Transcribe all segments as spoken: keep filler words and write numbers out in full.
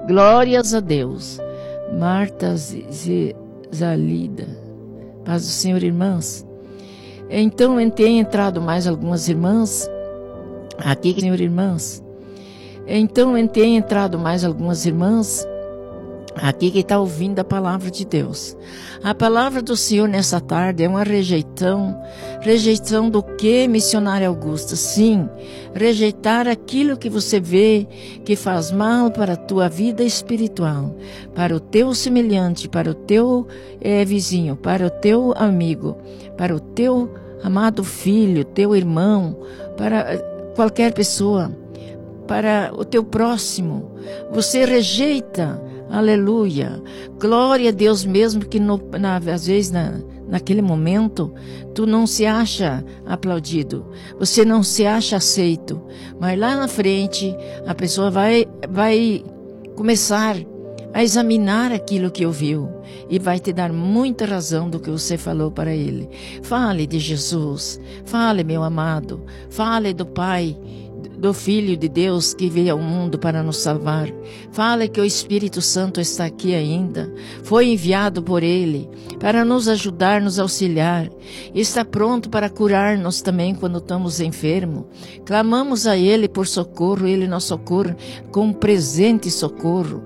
Glórias a Deus. Marta Zalida. Paz do Senhor, irmãs. Então, tem entrado mais algumas irmãs. Aqui, Senhor, irmãs. Então, tem entrado mais algumas irmãs. Aqui que está ouvindo a palavra de Deus. A palavra do Senhor nessa tarde é uma rejeição. Rejeição do que, missionária Augusta? Sim, rejeitar aquilo que você vê que faz mal para a tua vida espiritual, para o teu semelhante, para o teu é, vizinho, para o teu amigo, para o teu amado filho, teu irmão, para qualquer pessoa, para o teu próximo. Você rejeita. Aleluia, glória a Deus, mesmo que no, na, às vezes na, naquele momento tu não se acha aplaudido, você não se acha aceito, mas lá na frente a pessoa vai, vai começar a examinar aquilo que ouviu e vai te dar muita razão do que você falou para ele. Fale de Jesus, fale, meu amado, fale do Pai, do Filho de Deus que veio ao mundo para nos salvar. Fala que o Espírito Santo está aqui ainda. Foi enviado por Ele para nos ajudar, nos auxiliar. Está pronto para curar-nos também quando estamos enfermos. Clamamos a Ele por socorro, Ele nos socorre com um presente socorro.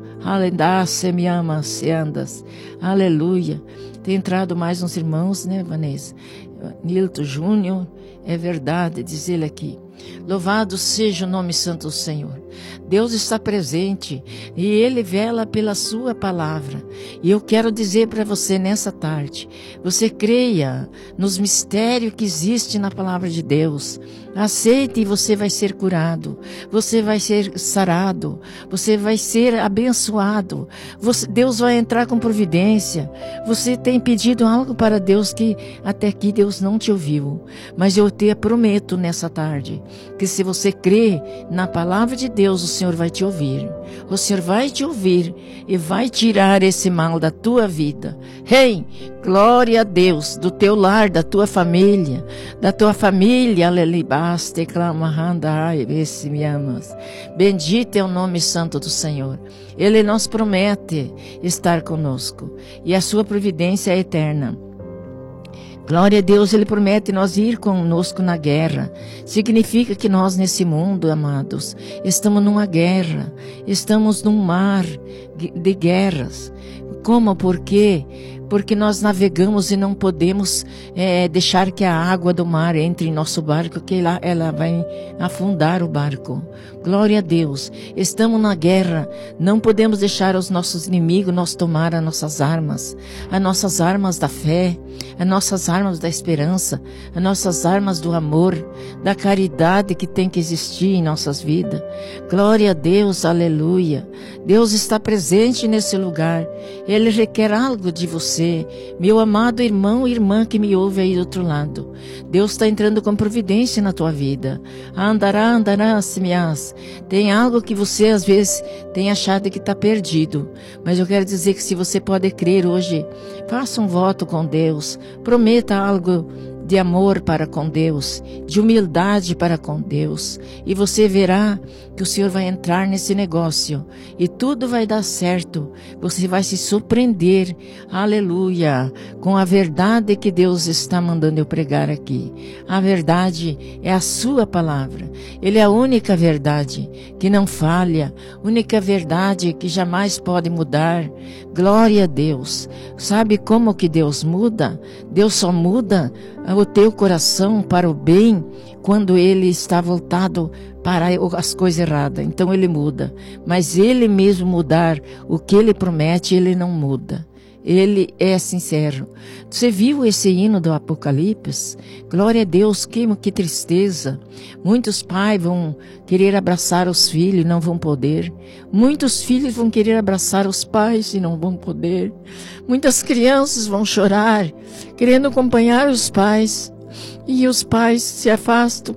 Aleluia. Tem entrado mais uns irmãos, né, Vanessa? Nilton Júnior, é verdade, diz ele aqui. Louvado seja o nome santo do Senhor. Deus está presente e Ele vela pela sua palavra. E eu quero dizer para você nessa tarde, você creia nos mistérios que existem na palavra de Deus. Aceite e você vai ser curado. Você vai ser sarado. Você vai ser abençoado. Você, Deus vai entrar com providência. Você tem pedido algo para Deus que até aqui Deus não te ouviu. Mas eu te prometo nessa tarde que se você crê na palavra de Deus, o Senhor vai te ouvir. O Senhor vai te ouvir e vai tirar esse mal da tua vida. Rei, hey, glória a Deus, do teu lar, da tua família, da tua família, alelibaste, clamahanda, ai, se me amas. Bendito é o nome santo do Senhor. Ele nos promete estar conosco e a sua providência é eterna. Glória a Deus, Ele promete nós ir conosco na guerra. Significa que nós nesse mundo, amados, estamos numa guerra, estamos num mar de guerras. Como? Por quê? Porque nós navegamos e não podemos é, deixar que a água do mar entre em nosso barco, que ela, ela vai afundar o barco. Glória a Deus. Estamos na guerra. Não podemos deixar os nossos inimigos nós tomar as nossas armas. As nossas armas da fé, as nossas armas da esperança, as nossas armas do amor, da caridade que tem que existir em nossas vidas. Glória a Deus, aleluia. Deus está presente nesse lugar. Ele requer algo de você. Meu amado irmão e irmã que me ouve aí do outro lado. Deus está entrando com providência na tua vida. Andará, andará, semiás. Tem algo que você às vezes tem achado que está perdido. Mas eu quero dizer que se você pode crer hoje, faça um voto com Deus. Prometa algo de amor para com Deus, de humildade para com Deus, e você verá que o Senhor vai entrar nesse negócio e tudo vai dar certo. Você vai se surpreender, aleluia, com a verdade que Deus está mandando eu pregar aqui. A verdade é a sua palavra. Ele é a única verdade que não falha, única verdade que jamais pode mudar. Glória a Deus. Sabe como que Deus muda? Deus só muda o teu coração para o bem quando ele está voltado para as coisas erradas. Então ele muda. Mas ele mesmo mudar o que ele promete, ele não muda. Ele é sincero. Você viu esse hino do Apocalipse? Glória a Deus, que, que tristeza. Muitos pais vão querer abraçar os filhos e não vão poder. Muitos filhos vão querer abraçar os pais e não vão poder. Muitas crianças vão chorar, querendo acompanhar os pais. E os pais se afastam.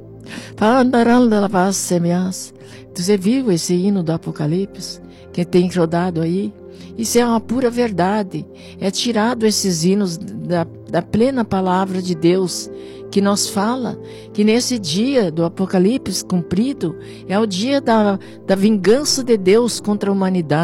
Você viu esse hino do Apocalipse que tem rodado aí? Isso é uma pura verdade. É tirado esses hinos da, da plena palavra de Deus que nos fala que nesse dia do Apocalipse cumprido é o dia da, da vingança de Deus contra a humanidade.